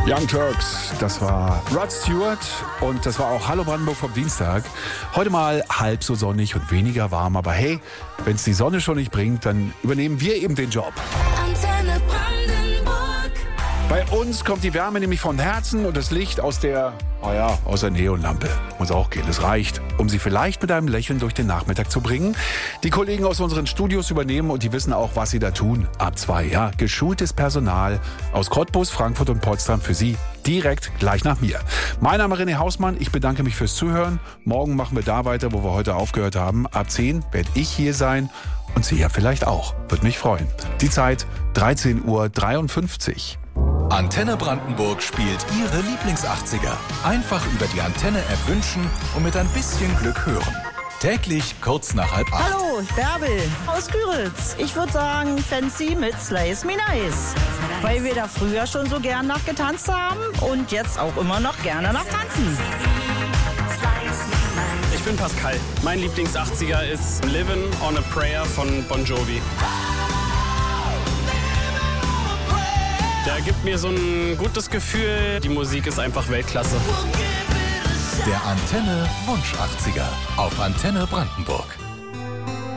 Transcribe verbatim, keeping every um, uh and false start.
Young Turks, das war Rod Stewart und das war auch Hallo Brandenburg vom Dienstag. Heute mal halb so sonnig und weniger warm, aber hey, wenn es die Sonne schon nicht bringt, dann übernehmen wir eben den Job. Antenne Brandenburg. Bei uns kommt die Wärme nämlich von Herzen und das Licht aus der, oh ja, aus der Neonlampe. Muss auch gehen, es reicht, um sie vielleicht mit einem Lächeln durch den Nachmittag zu bringen. Die Kollegen aus unseren Studios übernehmen und die wissen auch, was sie da tun. Ab zwei, ja, geschultes Personal aus Cottbus, Frankfurt und Potsdam für Sie direkt gleich nach mir. Mein Name ist René Hausmann, ich bedanke mich fürs Zuhören. Morgen machen wir da weiter, wo wir heute aufgehört haben. Ab zehn werde ich hier sein und Sie ja vielleicht auch. Würde mich freuen. Die Zeit dreizehn Uhr dreiundfünfzig. Antenne Brandenburg spielt Ihre Lieblings-achtziger. Einfach über die Antenne-App wünschen und mit ein bisschen Glück hören. Täglich kurz nach halb acht. Hallo, Bärbel aus Küritz. Ich würde sagen Fancy mit Slice Me Nice. Weil wir da früher schon so gern nachgetanzt haben und jetzt auch immer noch gerne nachtanzen. Ich bin Pascal. Mein Lieblings-achtziger ist Livin' on a Prayer von Bon Jovi. Der gibt mir so ein gutes Gefühl. Die Musik ist einfach Weltklasse. Der Antenne Wunsch achtziger auf Antenne Brandenburg.